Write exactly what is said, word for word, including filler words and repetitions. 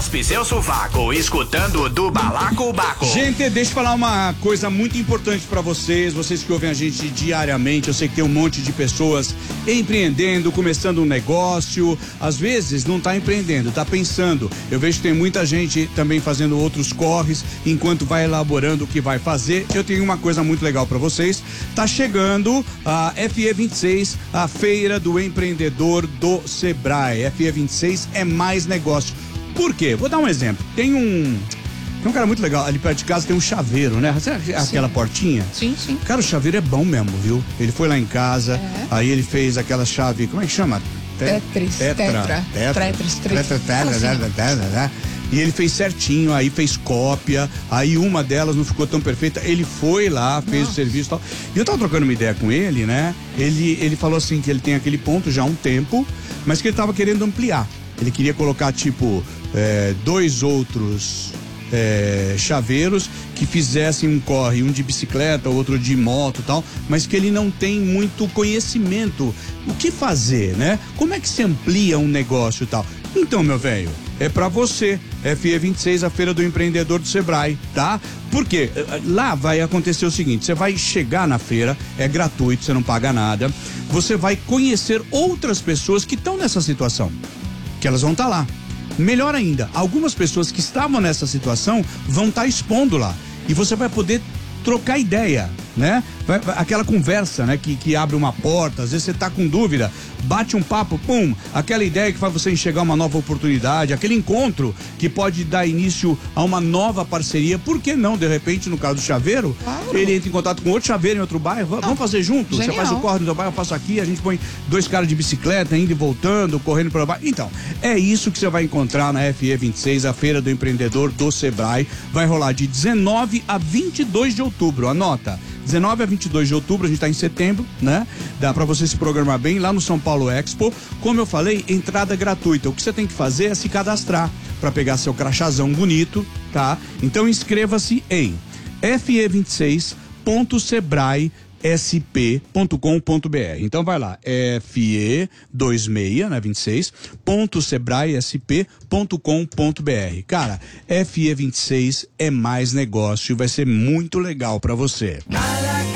raspe seu sovaco, escutando do Balacobaco. Gente, deixa eu falar uma coisa muito importante pra vocês, vocês que ouvem a gente diariamente. Eu sei que tem um monte de pessoas empreendendo, começando um negócio, às vezes não tá empreendendo, tá pensando. Eu vejo que tem muita gente também fazendo outros corres, enquanto vai elaborando o que vai fazer. Eu tenho uma coisa muito legal pra vocês, tá chegando a F E vinte e seis, a Feira do Empreendedor do Sebrae. F E vinte e seis é mais negócio. Por quê? Vou dar um exemplo. Tem um... Tem um cara muito legal, ali perto de casa tem um chaveiro, né? Sabe aquela Sim. portinha? Sim, sim. Cara, o chaveiro é bom mesmo, viu? Ele foi lá em casa, É. aí ele fez aquela chave, como é que chama? Te- Tetris, Tetra. tetra, Tetra. tetris, Tetra, três. tetra, Fala assim. tetra, tetra, tetra. E ele fez certinho, aí fez cópia, aí uma delas não ficou tão perfeita, ele foi lá, fez Nossa. o serviço e tal. E eu tava trocando uma ideia com ele, né? Ele, ele falou assim que ele tem aquele ponto já há um tempo, mas que ele tava querendo ampliar. Ele queria colocar, tipo, é, dois outros é, chaveiros que fizessem um corre, um de bicicleta, outro de moto e tal, mas que ele não tem muito conhecimento. O que fazer, né? Como é que se amplia um negócio e tal? Então, meu velho, é pra você. F E vinte e seis, a Feira do Empreendedor do Sebrae, tá? Porque lá vai acontecer o seguinte, você vai chegar na feira, é gratuito, você não paga nada, você vai conhecer outras pessoas que estão nessa situação, que elas vão estar lá. Melhor ainda, algumas pessoas que estavam nessa situação vão estar expondo lá. E você vai poder trocar ideia, né? Vai, vai, aquela conversa, né? Que, que abre uma porta, às vezes você tá com dúvida, bate um papo, pum, aquela ideia que faz você enxergar uma nova oportunidade, aquele encontro que pode dar início a uma nova parceria. Por que não, de repente, no caso do chaveiro, Claro. ele entra em contato com outro chaveiro em outro bairro, ah, vamos fazer junto? Genial. Você faz o corre no seu bairro, eu passo aqui, a gente põe dois caras de bicicleta indo e voltando, correndo pelo bairro. Então, é isso que você vai encontrar na F E vinte e seis, a Feira do Empreendedor do Sebrae. Vai rolar de dezenove a vinte e dois de outubro, anota. dezenove a vinte e dois de outubro, a gente tá em setembro, né? Dá pra você se programar bem lá no São Paulo Expo. Como eu falei, entrada gratuita. O que você tem que fazer é se cadastrar pra pegar seu crachazão bonito, tá? Então inscreva-se em f e vinte e seis ponto sebrae s p ponto com ponto b r. Então vai lá, F E vinte e seis, né, vinte e seis, ponto sebrae s p ponto com ponto b r. Cara, F E vinte e seis é mais negócio e vai ser muito legal pra você.